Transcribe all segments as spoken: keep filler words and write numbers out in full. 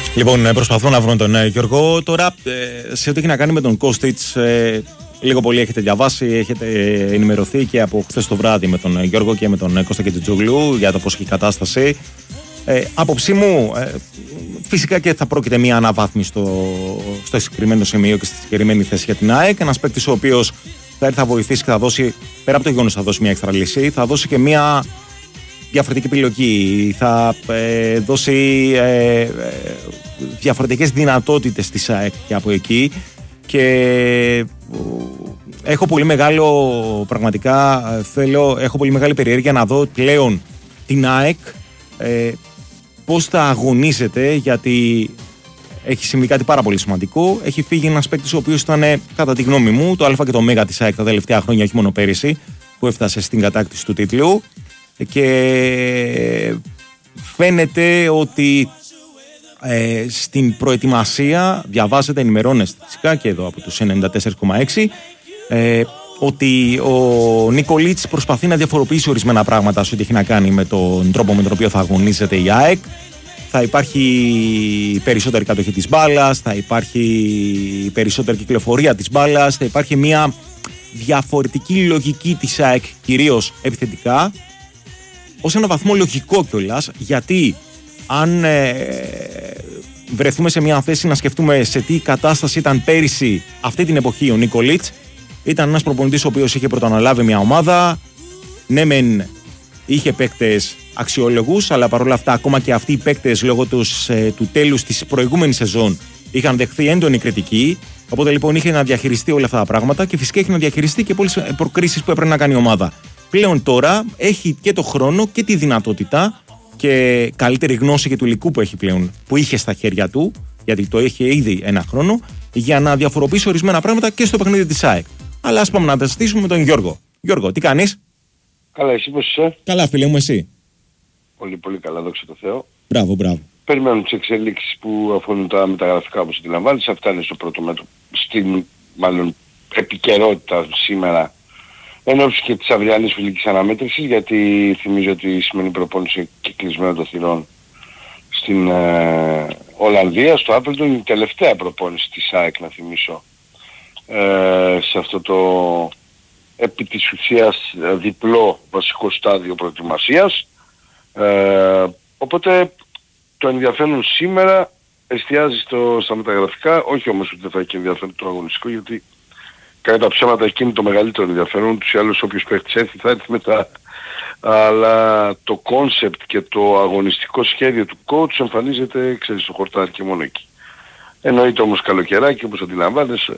Λοιπόν, προσπαθώ να βρω τον ε, Γιώργο. Τώρα, ε, σε ό,τι έχει να κάνει με τον Κώστιτς, ε, λίγο πολύ έχετε διαβάσει, έχετε ενημερωθεί και από χθες το βράδυ με τον Γιώργο και με τον Κώστα Κετζιτζόγλου για το πώς έχει η κατάσταση. Ε, άποψή μου, ε, φυσικά και θα πρόκειται μια αναβάθμιση στο, στο συγκεκριμένο σημείο και στη συγκεκριμένη θέση για την ΑΕΚ. Ένας παίκτης ο οποίος θα έρθει, θα βοηθήσει και θα δώσει, πέρα από το γεγονός θα δώσει μια έξτρα λύση, θα δώσει και μια διαφορετική επιλογή, θα ε, δώσει ε, ε, διαφορετικές δυνατότητες της ΑΕΚ και από εκεί. Και ε, έχω πολύ μεγάλο, πραγματικά θέλω, έχω πολύ μεγάλη περιέργεια να δω πλέον την ΑΕΚ ε, πώς θα αγωνίζεται, γιατί έχει συμβεί κάτι πάρα πολύ σημαντικό. Έχει φύγει ένας παίκτης ο οποίος ήταν, κατά τη γνώμη μου, το α και το ω της ΑΕΚ τα τελευταία χρόνια, όχι μόνο πέρυσι, που έφτασε στην κατάκτηση του τίτλου. Και φαίνεται ότι ε, στην προετοιμασία, διαβάζετε, ενημερώνεστε φυσικά και εδώ από τους ενενήντα τέσσερα κόμμα έξι, ε, ότι ο Νίκολιτς προσπαθεί να διαφοροποιήσει ορισμένα πράγματα σε ό,τι έχει να κάνει με τον τρόπο με τον οποίο θα αγωνίζεται η ΑΕΚ. Θα υπάρχει περισσότερη κατοχή της μπάλας, θα υπάρχει περισσότερη κυκλοφορία της μπάλας, θα υπάρχει μια διαφορετική λογική της ΑΕΚ, κυρίως επιθετικά, ως ένα βαθμό λογικό κιόλας, γιατί αν ε, βρεθούμε σε μια θέση να σκεφτούμε σε τι κατάσταση ήταν πέρυσι αυτή την εποχή ο Νίκολιτς, ήταν ένας προπονητής ο οποίος είχε πρωτοαναλάβει μια ομάδα, ναι μεν είχε παίκτες αξιόλογους, αλλά παρόλα αυτά ακόμα και αυτοί οι παίκτες λόγω τους, ε, του τέλους της προηγούμενης σεζόν είχαν δεχθεί έντονη κριτική, οπότε λοιπόν είχε να διαχειριστεί όλα αυτά τα πράγματα και φυσικά είχε να διαχειριστεί και πολλές προκρίσεις που έπρεπε να κάνει η ομάδα. Πλέον τώρα έχει και το χρόνο και τη δυνατότητα και καλύτερη γνώση και του υλικού που έχει πλέον, που είχε στα χέρια του, γιατί το έχει ήδη ένα χρόνο, για να διαφοροποιήσει ορισμένα πράγματα και στο παιχνίδι της ΑΕΚ. Αλλά ας πάμε να τα συζητήσουμε με τον Γιώργο. Γιώργο, τι κάνεις? Καλά, εσύ πώς είσαι? Καλά, φίλε μου, εσύ? Πολύ πολύ καλά, δόξα τω Θεώ. Μπράβο, μπράβο. Περιμένουμε τις εξελίξεις που αφορούν τα μεταγραφικά, όπως αντιλαμβάνεις. Αυτά είναι στο πρώτο μέτρο, στην μάλλον επικαιρότητα σήμερα, εν ώψη και της αυριανής φιλικής αναμέτρησης, γιατί θυμίζω ότι η σημερινή προπόνηση και κλεισμένο των θυρών στην ε, Ολλανδία, στο Άπελτον, η τελευταία προπόνηση της ΑΕΚ, να θυμίσω, ε, σε αυτό το επί της ουσίας διπλό βασικό στάδιο προετοιμασίας. Ε, οπότε το ενδιαφέρον σήμερα εστιάζει στο, στα μεταγραφικά, όχι όμως ότι δεν θα έχει ενδιαφέρον το αγωνιστικό, γιατί κατά τα ψέματα εκείνη το μεγαλύτερο ενδιαφέρον, τους ή άλλους όποιος παίχτης έρθει θα έρθει μετά. Αλλά το κόνσεπτ και το αγωνιστικό σχέδιο του coach εμφανίζεται, ξέρεις, στο χορτάρι και μόνο εκεί. Εννοείται όμως καλοκαιράκι, όπως αντιλαμβάνεσαι,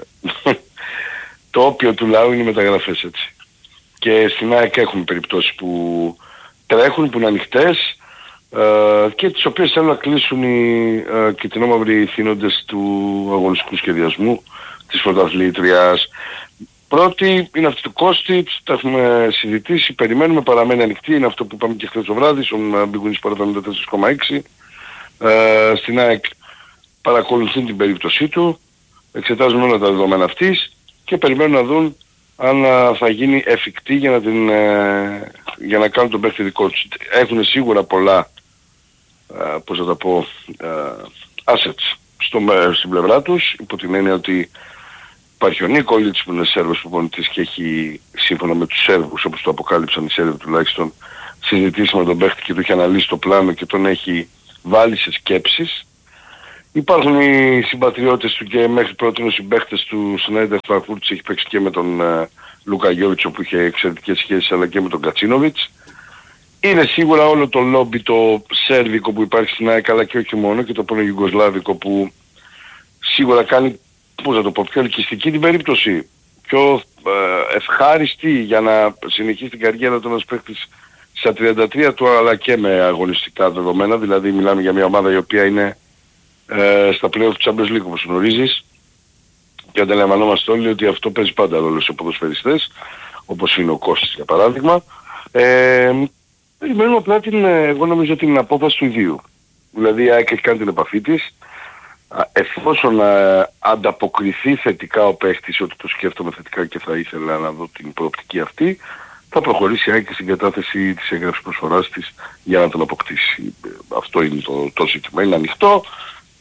το όπιο του λαού είναι οι μεταγραφές, έτσι. Και στην ΑΕΚ έχουμε περιπτώσεις που τρέχουν, που είναι ανοιχτές ε, και τις οποίες θέλουν να κλείσουν οι ε, κυτρινόμαυροι θύνοντες του αγωνιστικού σχεδιασμού της πρωταθλήτριας. Πρώτη είναι αυτή του Κώστιτς, τα έχουμε συζητήσει, περιμένουμε, παραμένει ανοιχτή, είναι αυτό που είπαμε και χθες το βράδυ, στον Big Win Sport ενενήντα τέσσερα κόμμα έξι. Ε, στην ΑΕΚ παρακολουθούν την περίπτωσή του, εξετάζουν όλα τα δεδομένα αυτής και περιμένουν να δουν αν α, θα γίνει εφικτή για να, την, ε, για να κάνουν τον παίκτη δικό τους. Έχουν σίγουρα πολλά, ε, πώς θα τα πω, ε, assets στο, στην πλευρά τους, υπό την έννοια ότι υπάρχει ο Νίκολιτς που είναι Σέρβος προπονητής και έχει, σύμφωνα με τους Σέρβους, όπως το αποκάλυψαν οι Σέρβοι τουλάχιστον, συζητήσει με τον παίκτη και του έχει αναλύσει το πλάνο και τον έχει βάλει σε σκέψεις. Υπάρχουν οι συμπατριώτες του και μέχρι πρώτη οι συμπαίχτες του στον Άιντραχτ Φραγκφούρτης, έχει παίξει και με τον uh, Λούκα Γιόβιτσο που είχε εξαιρετικές σχέσεις, αλλά και με τον Κατσίνοβιτς. Είναι σίγουρα όλο το λόμπι το σέρβικο που υπάρχει στην ΑΕΚ, αλλά και όχι μόνο, και το πρώην Ιουγκοσλάβικο που σίγουρα κάνει, πώς να το πω, πιο ελκυστική την περίπτωση, πιο ε, ευχάριστη για να συνεχίσει την καριέρα του ένας παίκτης στα τριάντα τρία του, αλλά και με αγωνιστικά δεδομένα. Δηλαδή μιλάμε για μια ομάδα η οποία είναι ε, στα πλέον του Champions League, όπως γνωρίζεις, και αντιλαμβανόμαστε όλοι ότι αυτό παίζει πάντα ρόλο σε ποδοσφαιριστές, όπως είναι ο Κώστας για παράδειγμα. Ε, περιμένουμε απλά την, εγώ νομίζω, την απόφαση του ιδίου. Δηλαδή η ΑΕΚ έχει κάνει την επαφή της. Εφόσον ε, ανταποκριθεί θετικά ο παίχτης, ότι το σκέφτομαι θετικά και θα ήθελα να δω την προοπτική αυτή, θα προχωρήσει η ΑΕΚ στην κατάθεση της έγγραφης προσφοράς της για να τον αποκτήσει. Αυτό είναι το, το ζήτημα. Είναι ανοιχτό.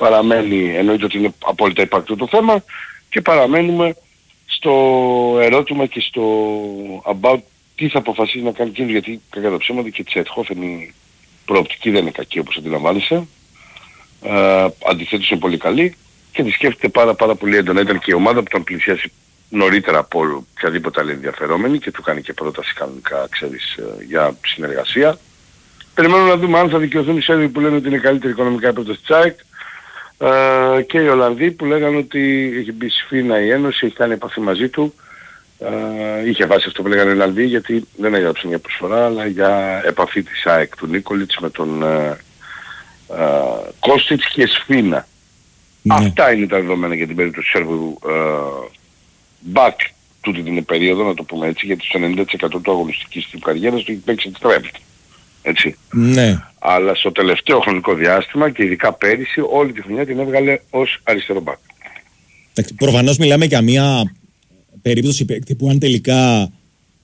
παραμένει, εννοείται ότι είναι απόλυτα υπαρκτό το θέμα, και παραμένουμε στο ερώτημα και στο about τι θα αποφασίσει να κάνει εκείνος, γιατί κατά τα ψέματα και της Eindhoven η προοπτική δεν είναι κακή όπως αντιλαμβάνεσαι. Ε, αντιθέτως είναι πολύ καλή και τη σκέφτεται πάρα πάρα πολύ έντονα. Ήταν και η ομάδα που τον πλησιάσει νωρίτερα από οποιαδήποτε άλλη ενδιαφερόμενη και του κάνει και πρόταση κανονικά, ξέρεις, για συνεργασία. Περιμένουμε να δούμε αν θα δικαιωθούν οι Σέρβοι που λένε ότι είναι καλύτερη οικονομικά επίπεδο της ΑΕΚ, ε, και οι Ολλανδοί που λέγανε ότι έχει μπει σφήνα η Ένωση, έχει κάνει επαφή μαζί του. Uh, είχε βάσει αυτό που λέγανε οι Ολλανδοί, γιατί δεν έγραψαν για προσφορά, αλλά για επαφή της ΑΕΚ του Νίκολιτς με τον uh, uh, Κόστιτς και Σφίνα. Ναι. Αυτά είναι τα δεδομένα για την περίπτωση του Σέρβου uh, back τούτη την περίοδο, να το πούμε έτσι, γιατί στο ενενήντα τοις εκατό του αγωνιστικής του καριέρας του έχει παίξει εξτρέμ. Έτσι. Ναι. Αλλά στο τελευταίο χρονικό διάστημα και ειδικά πέρυσι όλη τη χρονιά την έβγαλε ως αριστερό μπακ. Προφανώς μιλάμε για μια περίπτωση παίκτη που αν τελικά,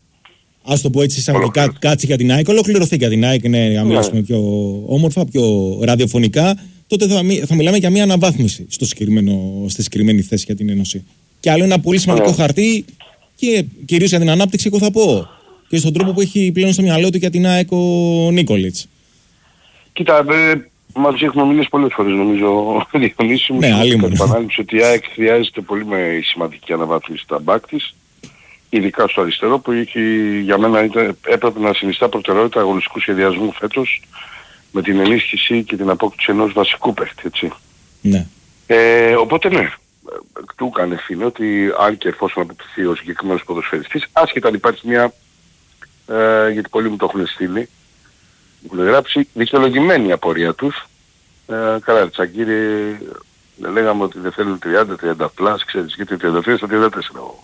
ας το πω έτσι εισαγωγικά, κάτσει για την ΑΕΚ, ολοκληρωθεί για την ΑΕΚ, ναι, να μιλήσουμε πιο όμορφα, πιο ραδιοφωνικά, τότε θα, θα μιλάμε για μια αναβάθμιση στο συγκεκριμένο, στη συγκεκριμένη θέση για την Ένωση. Και άλλο ένα πολύ σημαντικό yeah. χαρτί και κυρίως για την ανάπτυξη, εγώ θα πω, και στον τρόπο που έχει πλέον στο μυαλό του για την ΑΕΚ ο Νίκολιτς. Κοίτα, ε, μας έχουμε μιλήσει πολλές φορές νομίζω, Διονύση μου, ναι, στην επανάληψη ότι η ΑΕΚ χρειάζεται πολύ με σημαντική αναβάθμιση στα μπακ της, ειδικά στο αριστερό που είχε, για μένα ήταν, έπρεπε να συνιστά προτεραιότητα αγωνιστικού σχεδιασμού φέτος με την ενίσχυση και την απόκτηση ενός βασικού παίχτη, έτσι. Ναι. Ε, οπότε ναι, του έκανε ευθύνη ότι αν και εφόσον αποκτηθεί ο συγκεκριμένος ποδοσφαιριστής, άσχετα αν υπάρχει μια, ε, γιατί πολλοί μου το έχουν στείλει, που λέει γράψει, δικαιολογημένη απορία τους. Ε, καλά, Τσαγκύρη, λέγαμε ότι δεν θέλουν τριάντα τριάντα πλάς, ξέρεις, γιατί τριάντα τρία στα τριάντα τέσσερα ο,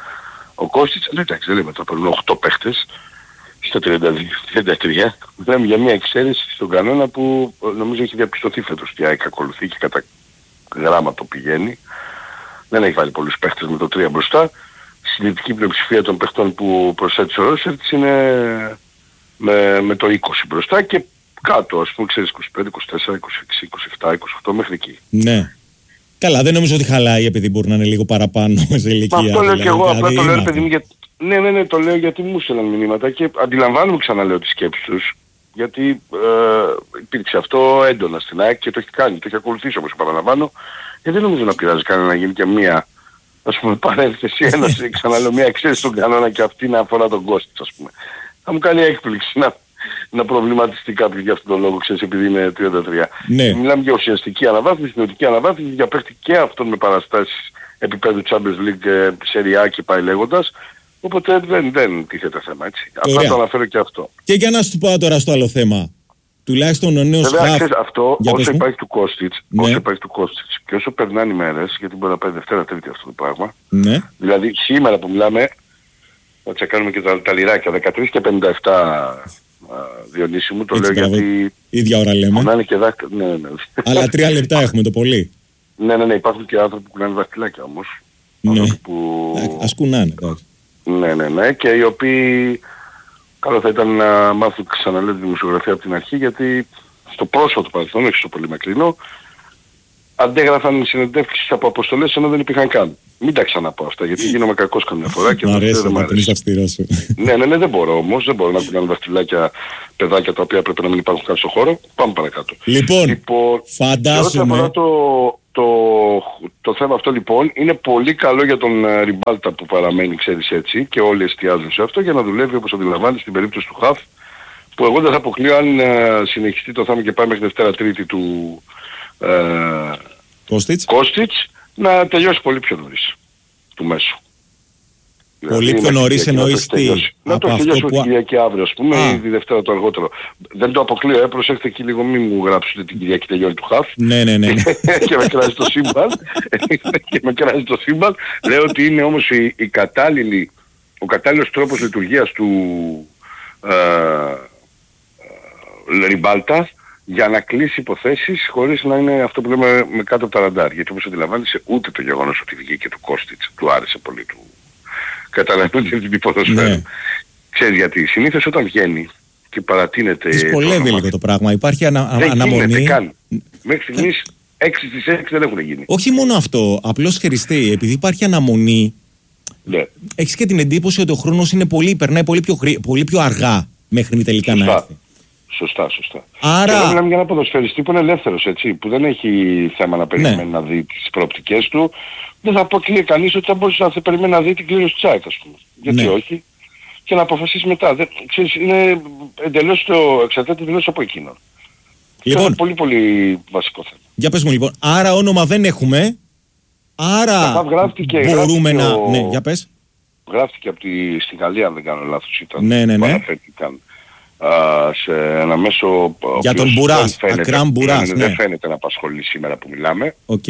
ο Κώστιτς. Εντάξει, δεν λέμε θα παίρνουν οκτώ παίχτες στα τριάντα δύο τριάντα τρία. Μιλάμε για μια εξαίρεση στον κανόνα που νομίζω έχει διαπιστωθεί φέτος ότι η ΑΕΚ ακολουθεί και κατά γράμμα το πηγαίνει. Δεν έχει βάλει πολλούς παίχτες με το τρία μπροστά. Η συντηρητική πλειοψηφία των παίχτων που προσθέτει ο Ρόσερτς είναι με, με το είκοσι μπροστά και κάτω, ας πούμε, ξέρεις, είκοσι πέντε, είκοσι τέσσερα, είκοσι έξι, είκοσι επτά, είκοσι οκτώ μέχρι εκεί. Ναι. Καλά, δεν νομίζω ότι χαλάει επειδή μπορεί να είναι λίγο παραπάνω σε ηλικία. Αυτό λέω και εγώ, απλά το λέω παιδί μου, για... ναι, ναι, ναι, το λέω γιατί μου στέλναν μηνύματα και αντιλαμβάνομαι, ξαναλέω, τις σκέψεις τους, γιατί ε, υπήρξε αυτό έντονα στην ΑΕΚ και το έχει κάνει, το έχει ακολουθήσει όπως επαναλαμβάνω, γιατί δεν νομίζω να πειράζει κανένα να γίνει και μία, ας πούμε, παρένθεση, ένας, ξαναλέω, μία εξαίρεση στον κανόνα και αυτή να αφορά τον Κώστιτς, ας πούμε. Θα μου κάνει έκπληξη να, να προβληματιστεί κάποιος για αυτόν τον λόγο, ξέρεις, επειδή είναι τριάντα τρία. Ναι. Μιλάμε για ουσιαστική αναβάθμιση, ποιοτική αναβάθμιση, για παίχτη και αυτόν με παραστάσεις επίπεδου Champions League, Serie A και πάει λέγοντας. Οπότε δεν, δεν τίθεται θέμα, έτσι. Απλά το αναφέρω και αυτό. Και για να σου πω τώρα στο άλλο θέμα. Τουλάχιστον ο νέος Βέβαια, χαφ... ξέρεις, αυτό όσο υπάρχει μου. του Κώστιτς, ναι. όσο υπάρχει του Κώστιτς και όσο περνάνε οι μέρες, γιατί μπορεί να πάει Δευτέρα Τρίτη αυτό το πράγμα. Ναι. Δηλαδή σήμερα που μιλάμε, θα τσεκάνουμε και τα, τα λιράκια, δεκατρείς και πενήντα επτά Διονύση μου, το έτσι, λέω μπράβο. Γιατί... ίδια ώρα λέμε. Κουνάνε και δάχτυλα, ναι, ναι. Αλλά τρία λεπτά έχουμε το πολύ. Ναι, ναι, ναι, υπάρχουν και άνθρωποι που κουνάνε δαχτυλάκια όμως. Ναι. Που... Ας κουνάνε, εντάξει. Ναι, ναι, ναι, και οι οποίοι καλό θα ήταν να μάθουν ξαναλέω τη δημοσιογραφία από την αρχή, γιατί στο πρόσφατο παρελθόν, όχι στο πολύ μακρινό, αντέγραφαν συνεντεύξεις από αποστολές ενώ δεν υπήρχαν καν. Μην τα ξαναπώ αυτά, γιατί γίνομαι κακός καμιά φορά και μ' αρέσει, δεν μ' αρέσει. Ναι, ναι, ναι, δεν μπορώ όμως, δεν μπορώ να κουνάνε δαχτυλάκια παιδάκια τα οποία πρέπει να μην υπάρχουν καν στον χώρο. Πάμε παρακάτω. Λοιπόν, λοιπόν φαντάζομαι... Το, το, το θέμα αυτό λοιπόν είναι πολύ καλό για τον uh, Ριμπάλτα που παραμένει, ξέρεις, έτσι, και όλοι εστιάζουν σε αυτό για να δουλεύει όπως αντιλαμβάνεις στην περίπτωση του Χαφ, που εγώ δεν θα αποκλείω αν uh, συνεχιστεί το θέμα και πάει μέχρι Δευτέρα Τρίτη του uh, Κώστιτς να τελειώσει πολύ πιο νωρίς του μέσου. Πολύ δηλαδή, πιο νωρίς εννοείς τι? Να το τελειώσει που... την Κυριακή αύριο, ας πούμε, ή τη Δευτέρα το αργότερο. Δεν το αποκλείω, ε, προσέχετε εκεί λίγο, μην μου γράψετε την Κυριακή τελειώνει του Χαφ. Ναι, ναι, ναι. Και με κράζει το σύμπαν. Και με κράζει το σύμπαν. Λέω ότι είναι όμως η, η κατάλληλη, ο κατάλληλος τρόπος λειτουργίας του ε, ε, Ριμπάλτα για να κλείσει υποθέσεις χωρίς να είναι αυτό που λέμε με κάτω από τα ραντάρ. Γιατί όπως αντιλαμβάνεσαι ούτε το γεγονός ότι βγήκε του Κώστιτς του άρεσε πολύ του. Καταλαβαίνετε την ποδοσφαίρα. Ναι. Ξέρεις γιατί, συνήθως όταν βγαίνει και παρατείνεται... Δυσκολεύει λίγο το πράγμα, υπάρχει ανα, δεν αναμονή... Δεν καν. Μέχρι στιγμής έξι στις έξι δεν έχουν γίνει. Όχι μόνο αυτό, απλώς Χριστί, επειδή υπάρχει αναμονή, Ναι. έχεις και την εντύπωση ότι ο χρόνος είναι πολύ, περνάει πολύ πιο, χρή, πολύ πιο αργά μέχρι τελικά Σωστά. να έρθει. Σωστά, σωστά. Άρα... Και εδώ μιλάμε για ένα ποδοσφαιριστή που είναι ελεύθερος, έτσι, που δεν έχει θέμα να περιμένει Ναι. να δει τις προοπτικές του. Δεν θα αποκλείει κανείς ότι θα μπορούσε να περιμένει να δει την κλήρωση της ΑΕΚ, ας πούμε. Γιατί Ναι. όχι. Και να αποφασίσει μετά. Δεν, ξέρεις, είναι εντελώς το εξαρτάται εντελώς από εκείνον. Λοιπόν, Αυτό είναι πολύ πολύ βασικό θέμα. για πες μου λοιπόν, άρα όνομα δεν έχουμε, άρα Αυτά γράφτηκε- μπορούμε να... γράφτηκε ο- Ναι, για πες. Γράφτηκε από τη, στη Γαλλία, αν δεν κάνω λάθος, ήταν. Ναι, ναι, ναι. που αναφέρθηκαν, α, σε ένα μέσο... ο Για τον οποίος Μπουράς, δεν φαίνεται- Ακράμ Μπουράς, ναι, ναι. Δεν φαίνεται να απασχολεί σήμερα που μιλάμε. Οκ.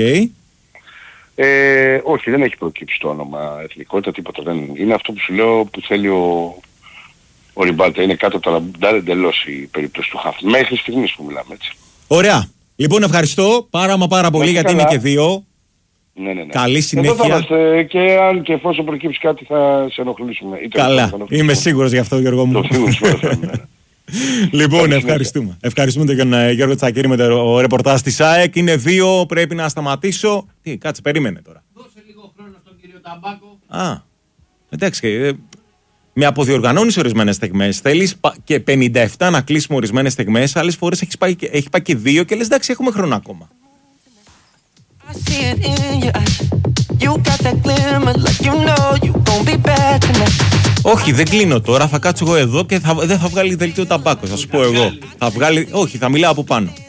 Ε, όχι, δεν έχει προκύψει το όνομα εθνικότητα, τίποτα. Δεν είναι. Είναι αυτό που σου λέω που θέλει ο, ο Ριμπάλτα. Είναι κάτω από τα λαμπντάρ εντελώς η περίπτωση του Χαφ. Μέχρι στιγμής που μιλάμε έτσι. Ωραία. Λοιπόν, ευχαριστώ πάρα μα πάρα πολύ Να είστε γιατί είναι καλά. και δύο. Ναι, ναι, ναι. Καλή Εδώ συνέχεια. θα είμαστε και αν και εφόσον προκύψει κάτι θα σε ενοχλήσουμε. Είτε θα Καλά. σε ενοχλήσουμε. Είμαι σίγουρος γι' αυτό, Γιώργο μου. Το φίλο σου έφερε. Λοιπόν, Καλή ευχαριστούμε. Ευχαριστούμε τον ε, Γιώργο Τσακίρη με το ρεπορτάζ της ΑΕΚ. Είναι δύο, πρέπει να σταματήσω. Τι, κάτσε, περίμενε τώρα. Δώσε λίγο χρόνο στον κύριο Ταμπάκο. Α, εντάξει. ε, Με αποδιοργανώνεις ορισμένες στιγμές. Θέλεις πα- και πενήντα επτά να κλείσουμε ορισμένες στιγμές. Άλλες φορές έχεις πάει, και- έχει πάει και δύο και λες εντάξει, έχουμε χρόνο ακόμα. I see it in your eyes. You got that glimmer like you know you gon' be bad tonight. Όχι, δεν κλείνω τώρα. Θα κάτσω εγώ εδώ και θα, δεν θα βγάλει δελτίο Ταμπάκο. Θα σου πω εγώ. Θα βγάλει. Όχι, θα μιλάω από πάνω.